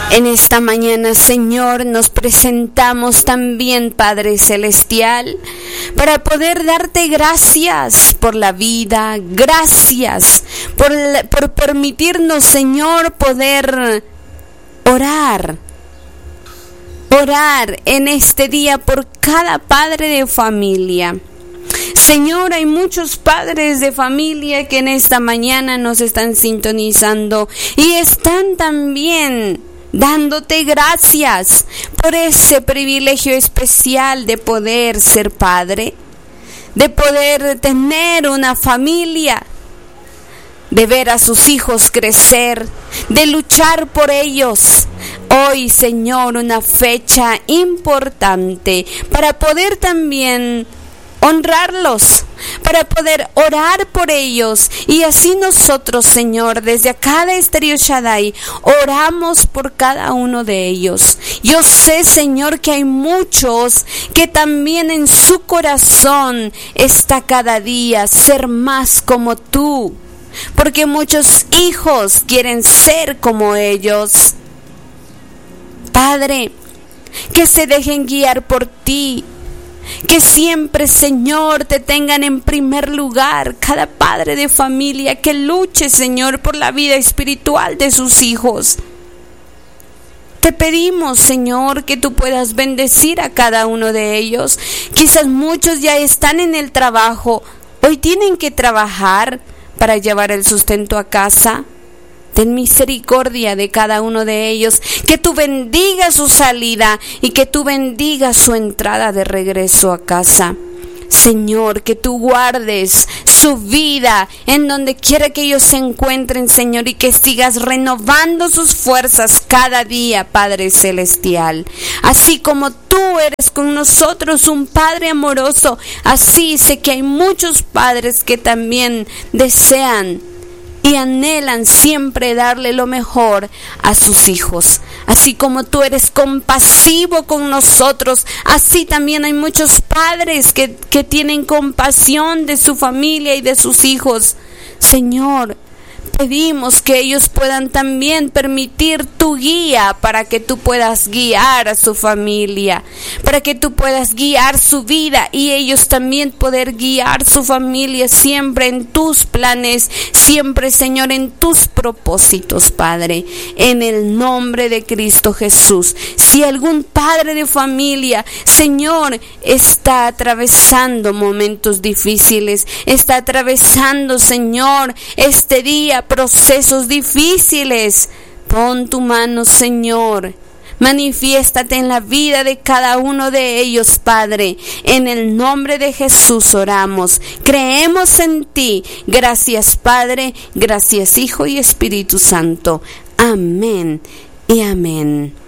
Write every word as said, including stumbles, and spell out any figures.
En esta mañana, Señor, nos presentamos también, Padre Celestial, para poder darte gracias por la vida, gracias por, por permitirnos, Señor, poder orar, orar en este día por cada padre de familia. Señor, hay muchos padres de familia que en esta mañana nos están sintonizando y están también dándote gracias por ese privilegio especial de poder ser padre, de poder tener una familia, de ver a sus hijos crecer, de luchar por ellos. Hoy, Señor, una fecha importante para poder también honrarlos, para poder orar por ellos, y así nosotros, Señor, desde acá de Estéreo Shaddai, oramos por cada uno de ellos. Yo sé, Señor, que hay muchos que también en su corazón está cada día ser más como tú, porque muchos hijos quieren ser como ellos. Padre, que se dejen guiar por ti, que siempre, Señor, te tengan en primer lugar. Cada padre de familia que luche, Señor, por la vida espiritual de sus hijos. Te pedimos, Señor, que tú puedas bendecir a cada uno de ellos. Quizás muchos ya están en el trabajo, hoy tienen que trabajar para llevar el sustento a casa. Ten misericordia de cada uno de ellos, que tú bendigas su salida y que tú bendigas su entrada de regreso a casa. Señor, que tú guardes su vida en donde quiera que ellos se encuentren, Señor, y que sigas renovando sus fuerzas cada día, Padre Celestial. Así como tú eres con nosotros un Padre amoroso, así sé que hay muchos padres que también desean y anhelan siempre darle lo mejor a sus hijos. Así como tú eres compasivo con nosotros, así también hay muchos padres que, que tienen compasión de su familia y de sus hijos. Señor, pedimos que ellos puedan también permitir tu guía para que tú puedas guiar a su familia, para que tú puedas guiar su vida y ellos también poder guiar su familia siempre en tus planes, siempre, Señor, en tus propósitos, Padre, en el nombre de Cristo Jesús. Si algún padre de familia, Señor, está atravesando momentos difíciles, está atravesando, Señor, este día procesos difíciles, pon tu mano, Señor. Manifiéstate en la vida de cada uno de ellos, Padre. En el nombre de Jesús oramos. Creemos en ti. Gracias, Padre. Gracias, Hijo y Espíritu Santo. Amén y amén.